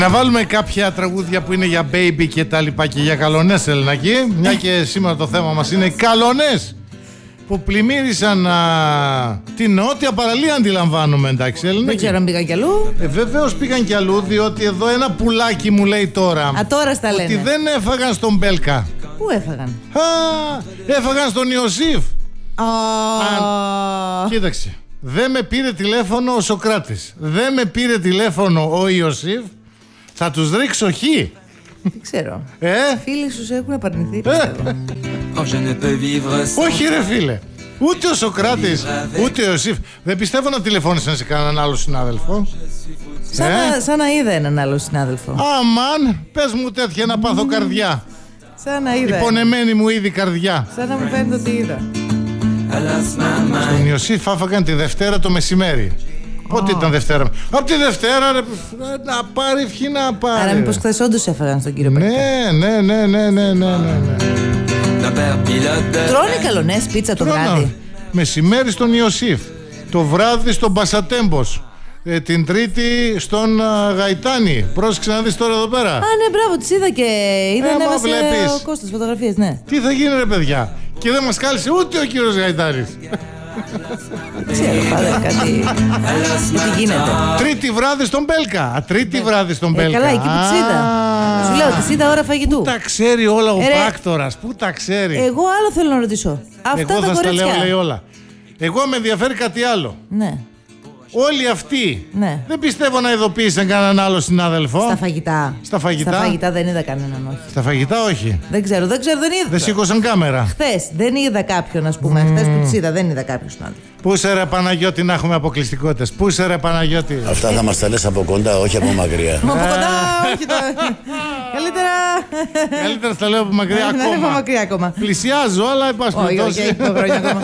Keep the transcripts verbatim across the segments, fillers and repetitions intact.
Να βάλουμε κάποια τραγούδια που είναι για baby και τα λοιπά και για καλονές, Ελληνακή. Μια και σήμερα το θέμα μας είναι καλονές που πλημμύρισαν α, την νότια παραλία, αντιλαμβάνομαι, εντάξει, Ελληνακή. Δεν ξέρω αν πήγαν κι αλλού. Ε, βεβαίως πήγαν κι αλλού, διότι εδώ ένα πουλάκι μου λέει τώρα. Α, τώρα στα λένε. Ότι δεν έφαγαν στον Μπέλκα. Πού έφαγαν? Α, έφαγαν στον Ιωσήφ. Α, Αν... Κοίταξε. Δεν με πήρε τηλέφωνο ο Σοκράτης. Δεν με πήρε τηλέφωνο ο Ιωσήφ. Θα τους ρίξω χ. δεν ξέρω. Ε? Φίλοι σου έχουν απαρνηθεί, Ε? πιστεύω. Όχι ρε φίλε. Ούτε ο Σοκράτης, ούτε ο Ιωσήφ. Δεν πιστεύω να τηλεφώνησαν σε κανέναν άλλο συνάδελφο. Σαν, Ε? να, σαν να είδα έναν άλλο συνάδελφο. Αμάν, πες μου τέτοια να πάθω καρδιά. Σαν να είδα. Η πονεμένη μου ήδη καρδιά. Σαν να μου φαίνεται ότι είδα. Στον Ιωσήφ φάφαγαν τη Δευτέρα το μεσημέρι. Πότε ήταν Δευτέρα? Από τη Δευτέρα ρε, να πάρει ευχή να πάρει. Άρα μήπως χθες όντως έφαγαν στον κύριο Μπέλκα. Ναι, ναι, ναι, ναι, ναι, ναι, ναι. Τρώνε καλονές πίτσα το Τρώνα. βράδυ. Μεσημέρι στον Ιωσήφ. Το βράδυ στον Πασατέμπος. Ε, την Τρίτη στον α, Γαϊτάνη. Πρόσεξε να δεις τώρα εδώ πέρα. Α, ναι, μπράβο, τις είδα και είδα Ε, να μα έβασε βλέπεις. ο Κώστας φωτογραφίες, ναι. Τι θα γίνει ρε παιδιά? Και δεν μας κάλεσε ούτε ο κύριος Γαϊτάνης. Δεν ξέρω, πάντα κάτι. Τι γίνεται. Τρίτη βράδυ στον Μπέλκα. Α, τρίτη βράδυ στον Ε, Μπέλκα. καλά, εκεί που τις είδα. Α. Σου λέω, τις είδα ώρα φαγητού. Πού τα ξέρει όλα ο Ε, ρε. πράκτορας? Πού τα ξέρει? Εγώ άλλο θέλω να ρωτήσω. Αυτά Εγώ τα θα στα λέω λέει κορίτσια. όλα. Εγώ με ενδιαφέρει κάτι άλλο. Ναι, Όλοι αυτοί ναι. δεν πιστεύω να ειδοποίησαν κανέναν άλλο συνάδελφο. Στα φαγητά. Στα φαγητά. Στα φαγητά δεν είδα κανέναν, όχι. Στα φαγητά όχι. Δεν ξέρω, δεν ξέρω, δεν είδα. Δεν σήκωσαν κάμερα. Χθες δεν είδα κάποιον, ας πούμε. Χθες που τις είδα, δεν είδα κάποιον συνάδελφο. Πού είσαι ρε Παναγιώτη να έχουμε αποκλειστικότητες? Πού είσαι ρε Παναγιώτη? Αυτά θα μας τα λες από κοντά, όχι από μακριά. Μα από κοντά, όχι το. Καλύτερα. Καλύτερα στα λέω από μακριά Να είναι από ακόμα. μακριά ακόμα. Πλησιάζω, αλλά εν πάση Όχι, όχι, περιπτώσει. έχουμε χρόνια ακόμα.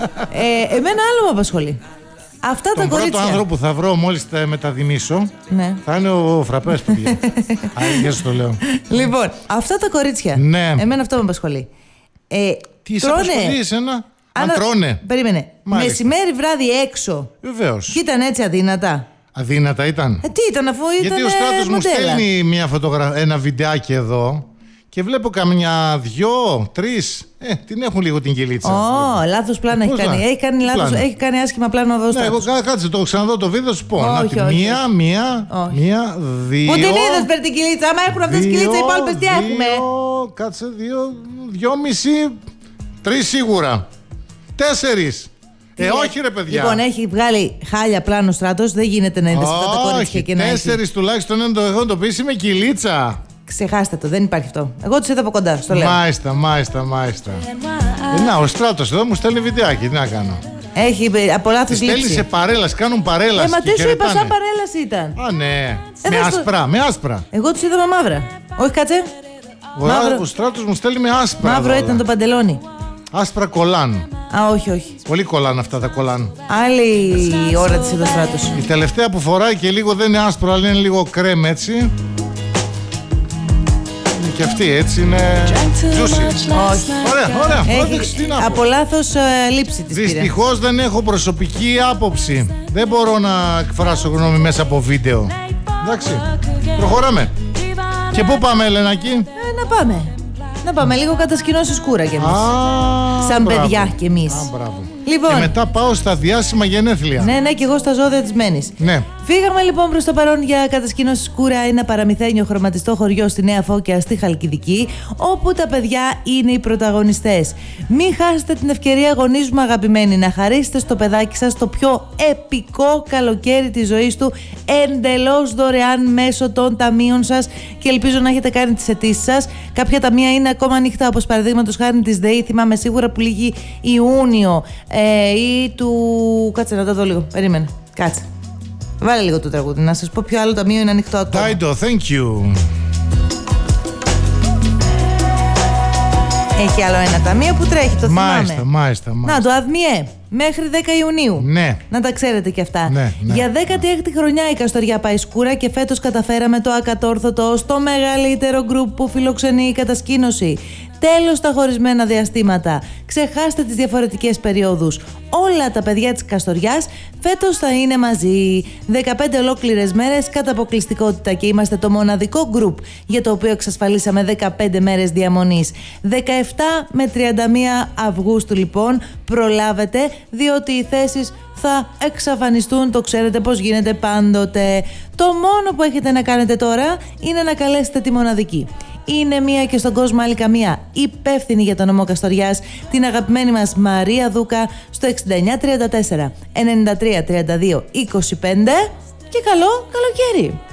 Ε, Εμένα άλλο με απασχολεί. Αυτά τα Τον πρώτο κορίτσια. άνθρωπο που θα βρω μόλις τα μεταδημήσω Ναι. θα είναι ο Φραπές, παιδιά. Αλήθεια σου το λέω. Λοιπόν, αυτά τα κορίτσια. Ναι. Εμένα αυτό με απασχολεί. Ε, Τι σε τρώνε- απασχολεί εσένα? Αν Ανα- τρώνε. Περίμενε. Μάλιστα. Μεσημέρι, βράδυ έξω. Βεβαίως. Και ήταν έτσι αδύνατα. Αδύνατα ήταν. Ε, τι ήταν, αφού ήταν. Γιατί ο Στράτος μου μοντέλα. στέλνει μια φωτογρα... ένα βιντεάκι εδώ και βλέπω καμιά δυο, τρεις. Ε, την έχουν λίγο την κυλίτσα. Ω, λάθος πλάνο έχει Πώς κάνει. να- Έχει κάνει, τι λάθος, πλάνο? έχει κάνει άσχημα πλάνο εδώ στο. Ναι, εγώ κα- κάτσε το ξαναδώ το βίντεο σου πω. Όχι, Να, τη- όχι, μία, όχι. μία, Όχι. μία, δύο. Πού την είδες με την κυλίτσα, άμα έχουν αυτές τις δύο, κυλίτσες, οι υπόλοιπες τι δύο, έχουμε. Κάτσε, δύο, δυόμιση, τρεις σίγουρα. Τέσσερις. Ε, όχι ρε παιδιά. Λοιπόν, έχει βγάλει χάλια πλάνο Στράτος, δεν γίνεται να είναι σε αυτά τα κορίτσια Όχι, και να έχει. τέσσερις τουλάχιστον είναι το έχω εντοπίσει με κυλίτσα. Ξεχάστε το, δεν υπάρχει αυτό. Εγώ τους είδα από κοντά, στο λέω. Μάλιστα, μάλιστα, μάλιστα. Ε, να, ο Στράτος εδώ μου στέλνει βιντεάκι, τι να κάνω. Έχει ε, από λάθος Τη στέλνει λήψη. σε παρέλαση, κάνουν Ε, παρέλαση. μα και τι σου είπα, χαιρετάνε. σαν παρέλαση ήταν. Α, ναι. Ε, με δες το- άσπρα, με άσπρα. Εγώ τους είδα με μαύρα. Όχι, κάτσε. Ο, Μαύρο. ο Στράτος μου στέλνει με άσπρα. Μαύρο εδώ ήταν όλα. το παντελόνι. Άσπρα κολάν. Α, όχι, όχι. Πολύ κολάν αυτά τα κολάν. Άλλη ώρα της είδα Στράτος. Η τελευταία που φοράει και λίγο δεν είναι άσπρο, αλλά είναι λίγο κρέμ έτσι. Είναι και αυτή έτσι, είναι juicy. Όχι. Ωραία, ωραία. Έχει, Όδεξε, τι να πω. από λάθος ε, λήψη της πήρε. Δυστυχώς δεν έχω προσωπική άποψη. Δεν μπορώ να εκφράσω γνώμη μέσα από βίντεο. Εντάξει, προχωράμε. Και πού πάμε, Ελενακή? Ε, να πάμε. Να πάμε λίγο κατασκηνώσεις κούρα κι εμείς. Α, Σαν μπράβο. παιδιά κι εμείς. Α, μπράβο. Λοιπόν. Και μετά πάω στα διάσημα γενέθλια. Ναι, ναι, και εγώ στα ζώδια της Μένης. Ναι. Φύγαμε λοιπόν προς το παρόν για κατασκήνωση Κούρα, ένα παραμυθένιο χρωματιστό χωριό στη Νέα Φώκια στη Χαλκιδική, όπου τα παιδιά είναι οι πρωταγωνιστές. Μην χάσετε την ευκαιρία, γονείς μου αγαπημένοι, να χαρίσετε στο παιδάκι σας το πιο επικό καλοκαίρι της ζωής του εντελώς δωρεάν μέσω των ταμείων σας και ελπίζω να έχετε κάνει τις αιτήσεις σας. Κάποια ταμεία είναι ακόμα ανοιχτά, όπως παραδείγματος χάρη της ΔΕΗ, θυμάμαι σίγουρα που λύγει Ιούνιο ε, ή του. Κάτσε να το δω λίγο. Περίμενε. Κάτσε. Βάλε λίγο το τραγούδι, να σας πω ποιο άλλο ταμείο είναι ανοιχτό ακόμα. Τάιντο, thank you. Έχει άλλο ένα ταμείο που τρέχει, το θυμάμαι. Μάλιστα, μάλιστα, μάλιστα. Να, το ΑΔΜΙΕ, μέχρι δέκα Ιουνίου. Ναι. Να τα ξέρετε κι αυτά. Ναι, ναι. Για δέκατη έκτη χρονιά η Καστοριά πάει σκούρα και φέτος καταφέραμε το ακατόρθωτο ως το μεγαλύτερο γκρουπ που φιλοξενεί η κατασκήνωση. Τέλος τα χωρισμένα διαστήματα. Ξεχάστε τις διαφορετικές περιόδους. Όλα τα παιδιά της Καστοριάς φέτος θα είναι μαζί. δεκαπέντε ολόκληρες μέρες κατά αποκλειστικότητα και είμαστε το μοναδικό γκρουπ για το οποίο εξασφαλίσαμε δεκαπέντε μέρες διαμονής. δεκαεπτά με τριάντα μία Αυγούστου λοιπόν προλάβετε, διότι οι θέσεις θα εξαφανιστούν, το ξέρετε πως γίνεται πάντοτε. Το μόνο που έχετε να κάνετε τώρα είναι να καλέσετε τη μοναδική. Είναι μία και στον κόσμο άλλη καμία, υπεύθυνη για τον νομό Καστοριάς, την αγαπημένη μας Μαρία Δούκα, στο εξήντα εννιά τριάντα τέσσερα ενενήντα τρία τριάντα δύο είκοσι πέντε και καλό καλοκαίρι!